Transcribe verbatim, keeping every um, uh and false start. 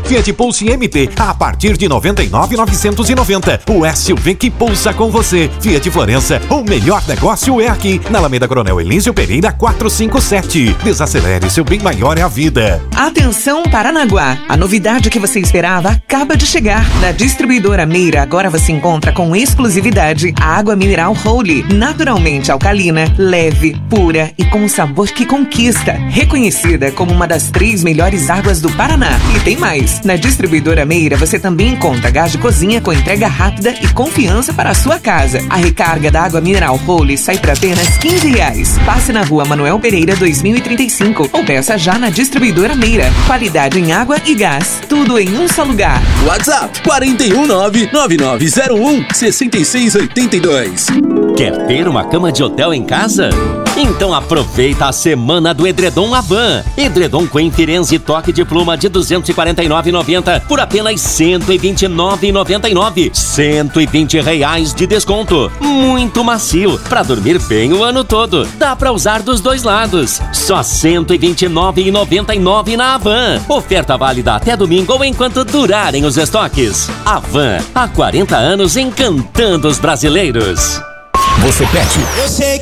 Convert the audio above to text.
Fiat Pulse M T a partir de noventa e nove mil novecentos e noventa. O S U V que pulsa com você. Fiat Florença, o melhor negócio é aqui. Na Alameda Coronel Elísio Pereira quatrocentos e cinquenta e sete. Desacelere, seu bem maior é a vida. Atenção Paranaguá, a novidade que você esperava acaba de chegar. Na distribuidora Meira agora você encontra com exclusividade a água mineral Holy, naturalmente alcalina, leve, pura e com um sabor que conquista. Reconhecida como uma das três melhores águas do Paraná. E tem mais, na distribuidora Meira você também encontra gás de cozinha com entrega rápida e confiança para a sua casa. A recarga da água mineral Holy sai por apenas quinze reais. Passe na rua Manuel Pereira dois mil e trinta e cinco ou peça já na distribuidora Meira. Qualidade em água e gás, tudo em um só lugar. WhatsApp quatro um nove, nove nove zero um, seis seis oito dois. Quer ter uma cama de hotel em casa? Então aproveita a semana do edredom Avan. Edredom Queen Firenze toque de pluma de duzentos e quarenta e nove reais e noventa centavos por apenas cento e vinte e nove reais e noventa e nove centavos. cento e vinte reais de desconto. Muito macio, pra dormir bem o ano todo. Dá pra usar dos dois lados. Só cento e vinte e nove reais e noventa e nove centavos na Avan. Oferta válida até domingo ou enquanto durarem os estoques. Avan, há quarenta anos encantando os brasileiros. Você pede. Eu sei